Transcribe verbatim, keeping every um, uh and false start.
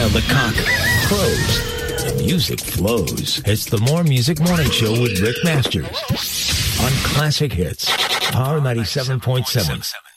While the cock crows, the music flows. It's the More Music Morning Show with Rick Masters on Classic Hits, Power ninety-seven point seven.